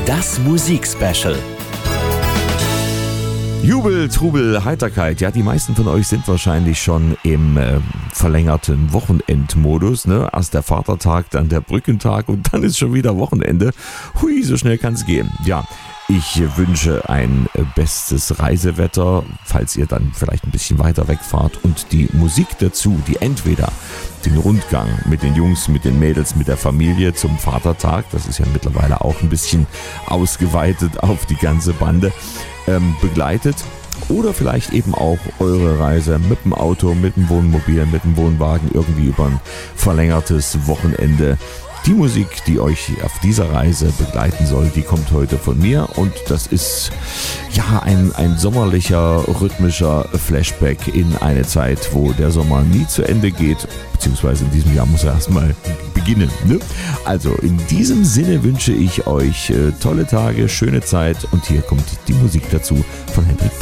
Das Musikspecial. Jubel, Trubel, Heiterkeit. Ja, die meisten von euch sind wahrscheinlich schon im verlängerten Wochenendmodus. Ne? Erst der Vatertag, dann der Brückentag und dann ist schon wieder Wochenende. Hui, so schnell kann's gehen. Ja, ich wünsche ein bestes Reisewetter, falls ihr dann vielleicht ein bisschen weiter wegfahrt. Und die Musik dazu, die entweder den Rundgang mit den Jungs, mit den Mädels, mit der Familie zum Vatertag, das ist ja mittlerweile auch ein bisschen ausgeweitet auf die ganze Bande, begleitet, oder vielleicht eben auch eure Reise mit dem Auto, mit dem Wohnmobil, mit dem Wohnwagen irgendwie über ein verlängertes Wochenende. Die Musik, die euch auf dieser Reise begleiten soll, die kommt heute von mir und das ist ja ein sommerlicher, rhythmischer Flashback in eine Zeit, wo der Sommer nie zu Ende geht, beziehungsweise in diesem Jahr muss er erstmal beginnen. Ne? Also in diesem Sinne wünsche ich euch tolle Tage, schöne Zeit und hier kommt die Musik dazu von Hendrik